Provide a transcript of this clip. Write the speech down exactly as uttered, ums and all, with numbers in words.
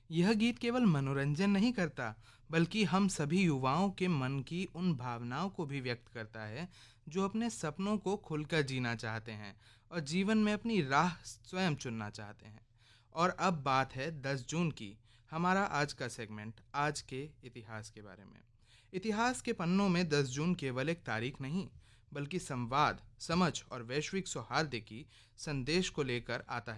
यह गीत केवल मनोरंजन नहीं करता, बल्कि हम सभी युवाओं के मन की उन भावनाओं को भी व्यक्त करता है जो अपने सपनों को खुलकर जीना चाहते हैं और जीवन में अपनी राह स्वयं चुनना चाहते हैं। और अब बात है दस जून की, हमारा आज का सेगमेंट आज के इतिहास के बारे में। इतिहास के पन्नों में दस जून केवल एक तारीख नहीं, बल्कि संवाद, समझ और वैश्विक सौहार्द की संदेश को लेकर आता